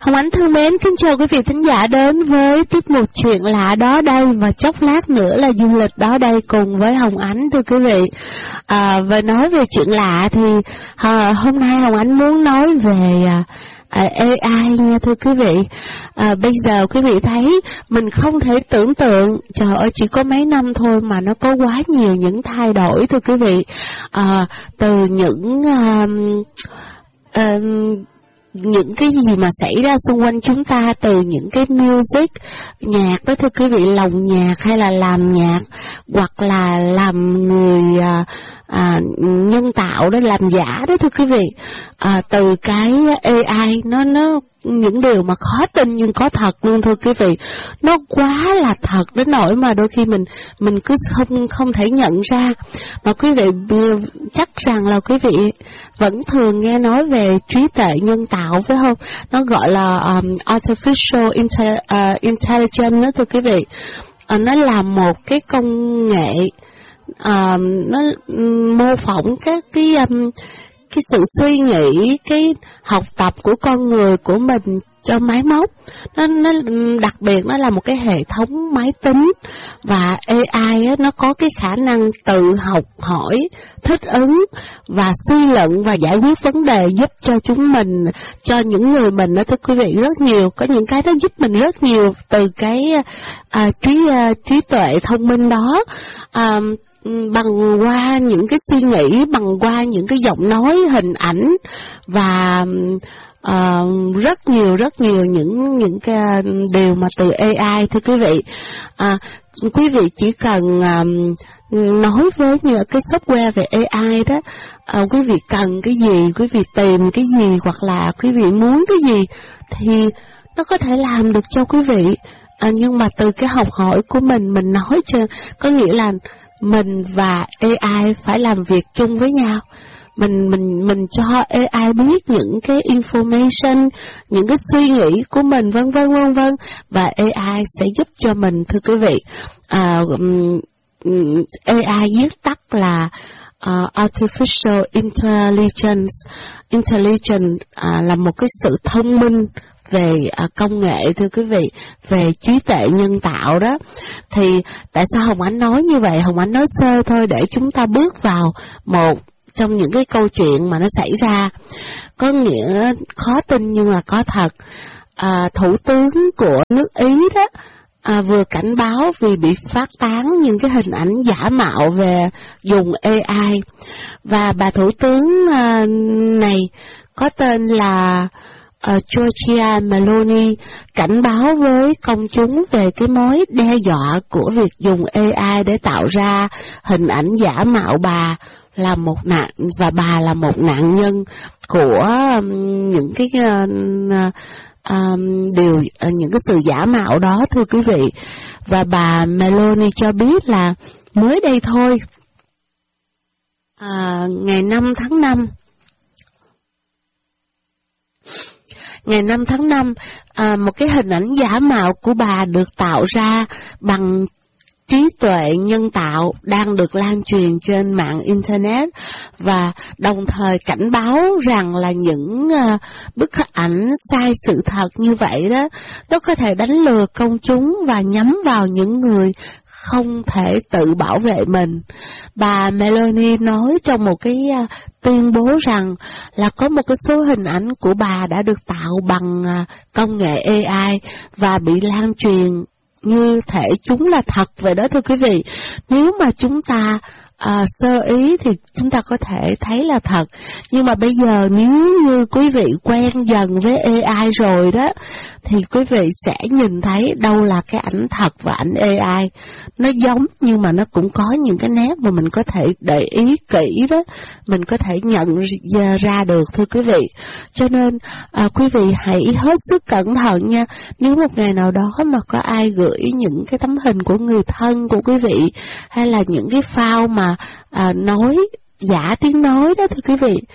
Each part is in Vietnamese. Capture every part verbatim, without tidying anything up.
Hồng Ánh thân mến, kính chào quý vị thính giả đến với tiết mục Chuyện Lạ Đó Đây, và chốc lát nữa là du lịch đó đây cùng với Hồng Ánh thưa quý vị. À, và nói về chuyện lạ thì à, hôm nay Hồng Ánh muốn nói về à, à, a i nha thưa quý vị. À, bây giờ quý vị thấy mình không thể tưởng tượng, trời ơi chỉ có mấy năm thôi mà nó có quá nhiều những thay đổi thưa quý vị. À, từ những à, à, những cái gì mà xảy ra xung quanh chúng ta, từ những cái music, nhạc đó thưa quý vị, lồng nhạc hay là làm nhạc, hoặc là làm người à, à, nhân tạo đó, làm giả đó thưa quý vị. À, từ cái a i nó nó những điều mà khó tin nhưng có thật luôn thưa quý vị. Nó quá là thật đến nỗi mà đôi khi mình mình cứ không không thể nhận ra. Mà quý vị chắc rằng là quý vị vẫn thường nghe nói về trí tuệ nhân tạo phải không? Nó gọi là um, artificial inte, uh, intelligence đó thưa quý vị. Uh, nó là một cái công nghệ uh, nó um, mô phỏng các cái um, cái sự suy nghĩ, cái học tập của con người của mình cho máy móc. Nó, nó đặc biệt nó là một cái hệ thống máy tính, và a i á, nó có cái khả năng tự học hỏi, thích ứng và suy luận và giải quyết vấn đề, giúp cho chúng mình, cho những người mình đó thưa quý vị rất nhiều. Có những cái nó giúp mình rất nhiều từ cái à, trí à, trí tuệ thông minh đó. À, bằng qua những cái suy nghĩ, bằng qua những cái giọng nói, hình ảnh và uh, rất nhiều rất nhiều những những cái điều mà từ a i thưa quý vị. Uh, quý vị chỉ cần uh, nói với những cái software về a i đó, uh, quý vị cần cái gì, quý vị tìm cái gì, hoặc là quý vị muốn cái gì thì nó có thể làm được cho quý vị. Uh, nhưng mà từ cái học hỏi của mình, mình nói cho, có nghĩa là mình và a i phải làm việc chung với nhau. Mình mình mình cho a i biết những cái information, những cái suy nghĩ của mình, vân vân vân vân, và a i sẽ giúp cho mình thưa quý vị. À, um, a i viết tắt là uh, artificial intelligence. Intelligence uh, là một cái sự thông minh về à, công nghệ thưa quý vị, về trí tuệ nhân tạo đó. Thì tại sao Hồng Ánh nói như vậy? Hồng Ánh nói sơ thôi để chúng ta bước vào một trong những cái câu chuyện mà nó xảy ra. Có nghĩa khó tin nhưng là có thật. À, thủ tướng của nước Ý đó à, vừa cảnh báo vì bị phát tán những cái hình ảnh giả mạo về dùng a i. Và bà thủ tướng à, này có tên là Uh, Giorgia Meloni cảnh báo với công chúng về cái mối đe dọa của việc dùng a i để tạo ra hình ảnh giả mạo bà là một nạn, và bà là một nạn nhân của um, những cái uh, um, điều uh, những cái sự giả mạo đó thưa quý vị. Và bà Meloni cho biết là mới đây thôi, uh, ngày năm tháng năm Ngày năm tháng năm, à, một cái hình ảnh giả mạo của bà được tạo ra bằng trí tuệ nhân tạo đang được lan truyền trên mạng Internet, và đồng thời cảnh báo rằng là những uh, bức ảnh sai sự thật như vậy đó, nó có thể đánh lừa công chúng và nhắm vào những người không thể tự bảo vệ mình. Bà Meloni nói trong một cái uh, tuyên bố rằng là có một cái số hình ảnh của bà đã được tạo bằng uh, công nghệ a i và bị lan truyền như thể chúng là thật vậy đó thưa quý vị. Nếu mà chúng ta À, sơ ý thì chúng ta có thể thấy là thật, nhưng mà bây giờ nếu như quý vị quen dần với a i rồi đó, thì quý vị sẽ nhìn thấy đâu là cái ảnh thật và ảnh a i. Nó giống nhưng mà nó cũng có những cái nét mà mình có thể để ý kỹ đó, mình có thể nhận ra được thưa quý vị. Cho nên à, quý vị hãy hết sức cẩn thận nha. Nếu một ngày nào đó mà có ai gửi những cái tấm hình của người thân của quý vị, hay là những cái file mà à, nói giả tiếng nói đó thưa quý vị,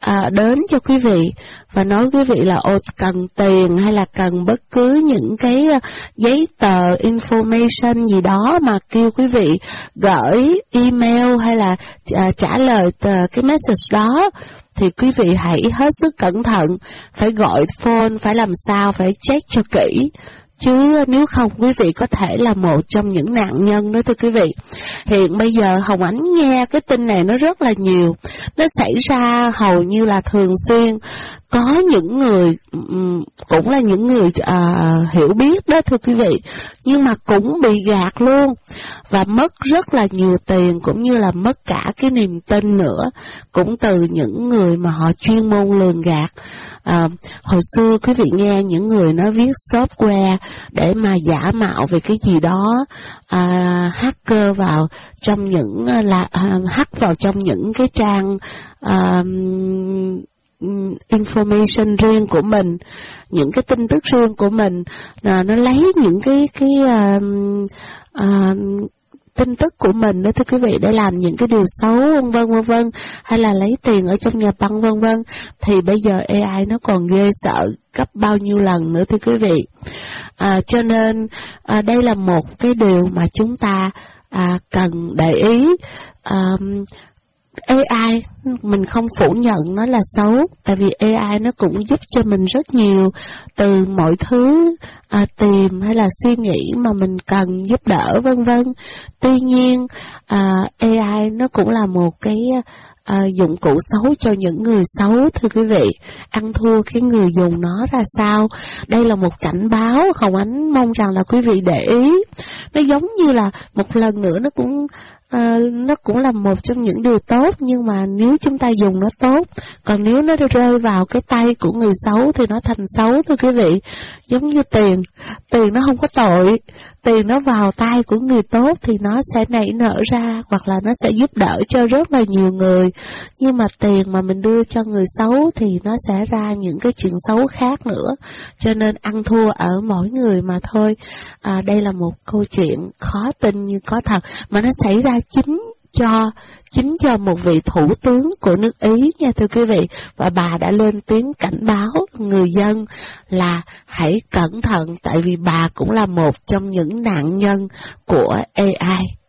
à, đến cho quý vị và nói quý vị là ô cần tiền hay là cần bất cứ những cái giấy tờ information gì đó mà kêu quý vị gửi email hay là à, trả lời tờ, cái message đó, thì quý vị hãy hết sức cẩn thận, phải gọi phone, phải làm sao, phải check cho kỹ. Chứ nếu không quý vị có thể là một trong những nạn nhân đó thưa quý vị. Hiện bây giờ Hồng Ánh nghe cái tin này nó rất là nhiều, nó xảy ra hầu như là thường xuyên. Có những người cũng là những người uh, hiểu biết đó thưa quý vị, nhưng mà cũng bị gạt luôn và mất rất là nhiều tiền, cũng như là mất cả cái niềm tin nữa, cũng từ những người mà họ chuyên môn lường gạt. Uh, hồi xưa quý vị nghe những người nó viết software để mà giả mạo về cái gì đó, uh, hacker vào trong những uh, là uh, hack vào trong những cái trang uh, information riêng của mình, những cái tin tức riêng của mình, là nó lấy những cái cái uh, uh, tin tức của mình đó thưa quý vị để làm những cái điều xấu vân vân vân vân, hay là lấy tiền ở trong nhà băng vân vân. Thì bây giờ a i nó còn ghê sợ gấp bao nhiêu lần nữa thưa quý vị. À, cho nên à, đây là một cái điều mà chúng ta à, cần để ý. À, a i mình không phủ nhận nó là xấu, tại vì a i nó cũng giúp cho mình rất nhiều từ mọi thứ à, tìm hay là suy nghĩ mà mình cần giúp đỡ vân vân. Tuy nhiên à, a i nó cũng là một cái à, dụng cụ xấu cho những người xấu thưa quý vị, ăn thua cái người dùng nó ra sao. Đây là một cảnh báo, Hồng Ánh mong rằng là quý vị để ý. Nó giống như là một lần nữa nó cũng À, nó cũng là một trong những điều tốt, nhưng mà nếu chúng ta dùng nó tốt, còn nếu nó rơi vào cái tay của người xấu thì nó thành xấu thưa quý vị. Giống như tiền, tiền nó không có tội, tiền nó vào tay của người tốt thì nó sẽ nảy nở ra, hoặc là nó sẽ giúp đỡ cho rất là nhiều người. Nhưng mà tiền mà mình đưa cho người xấu thì nó sẽ ra những cái chuyện xấu khác nữa. Cho nên ăn thua ở mỗi người mà thôi. À, đây là một câu chuyện khó tin như có thật, mà nó xảy ra chính cho chính cho một vị thủ tướng của nước Ý nha thưa quý vị, và bà đã lên tiếng cảnh báo người dân là hãy cẩn thận, tại vì bà cũng là một trong những nạn nhân của a i.